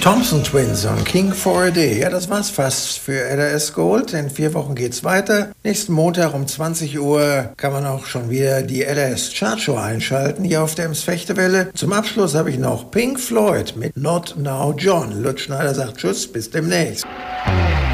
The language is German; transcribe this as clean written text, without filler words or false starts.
Thompson Twins und King for a Day. Ja, das war's fast für LRS Gold. In 4 Wochen geht's weiter. Nächsten Montag um 20 Uhr kann man auch schon wieder die LRS Chartshow einschalten, hier auf der Ems Fechtewelle. Zum Abschluss habe ich noch Pink Floyd mit Not Now John. Lutz Schneider sagt Tschüss, bis demnächst.